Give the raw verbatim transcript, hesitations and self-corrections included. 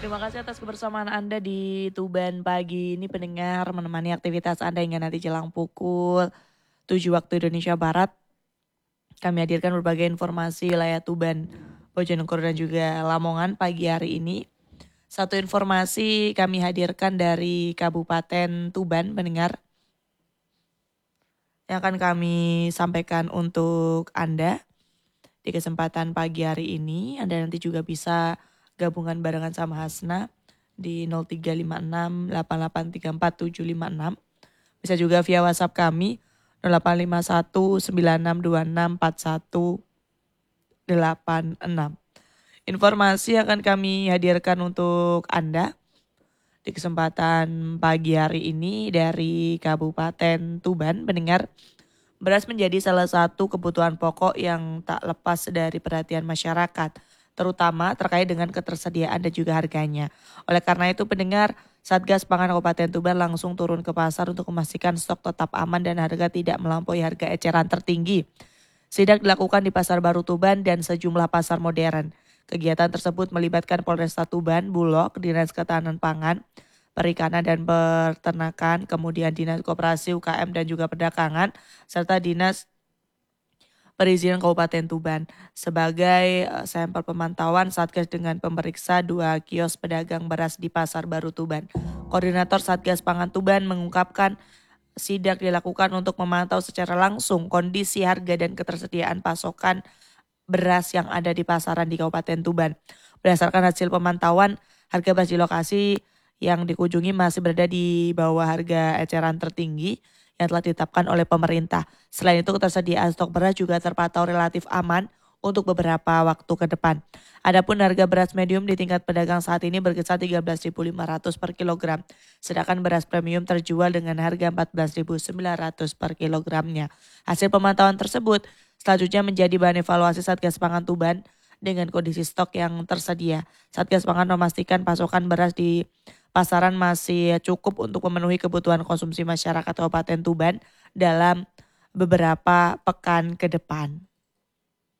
terima kasih atas kebersamaan Anda di Tuban pagi ini pendengar menemani aktivitas Anda hingga nanti jelang pukul tujuh waktu Indonesia Barat. Kami hadirkan berbagai informasi wilayah Tuban, Bojonegoro dan juga Lamongan pagi hari ini. Satu informasi kami hadirkan dari Kabupaten Tuban pendengar yang akan kami sampaikan untuk Anda di kesempatan pagi hari ini. Anda nanti juga bisa gabungan barengan sama Hasna di nol tiga lima enam delapan delapan tiga empat tujuh lima enam. Bisa juga via WhatsApp kami nol delapan lima satu sembilan enam dua enam empat satu delapan enam. Informasi akan kami hadirkan untuk Anda di kesempatan pagi hari ini dari Kabupaten Tuban pendengar. Beras menjadi salah satu kebutuhan pokok yang tak lepas dari perhatian masyarakat, terutama terkait dengan ketersediaan dan juga harganya. Oleh karena itu pendengar, Satgas Pangan Kabupaten Tuban langsung turun ke pasar untuk memastikan stok tetap aman dan harga tidak melampaui harga eceran tertinggi. Sidak dilakukan di Pasar Baru Tuban dan sejumlah pasar modern. Kegiatan tersebut melibatkan Polresta Tuban, Bulog, Dinas Ketahanan Pangan, Perikanan dan Peternakan, kemudian Dinas Koperasi U K M dan juga Perdagangan, serta Dinas Perizinan Kabupaten Tuban. Sebagai sampel pemantauan, Satgas dengan pemeriksa dua kios pedagang beras di Pasar Baru Tuban. Koordinator Satgas Pangan Tuban mengungkapkan sidak dilakukan untuk memantau secara langsung kondisi harga dan ketersediaan pasokan beras yang ada di pasaran di Kabupaten Tuban. Berdasarkan hasil pemantauan, harga beras di lokasi yang dikunjungi masih berada di bawah harga eceran tertinggi yang telah ditetapkan oleh pemerintah. Selain itu, ketersediaan stok beras juga terpantau relatif aman untuk beberapa waktu ke depan. Adapun harga beras medium di tingkat pedagang saat ini berkisar tiga belas ribu lima ratus per kilogram. Sedangkan beras premium terjual dengan harga empat belas ribu sembilan ratus per kilogramnya. Hasil pemantauan tersebut selanjutnya menjadi bahan evaluasi Satgas Pangan Tuban dengan kondisi stok yang tersedia. Satgas Pangan memastikan pasokan beras di pasaran masih cukup untuk memenuhi kebutuhan konsumsi masyarakat Kabupaten Tuban dalam beberapa pekan ke depan.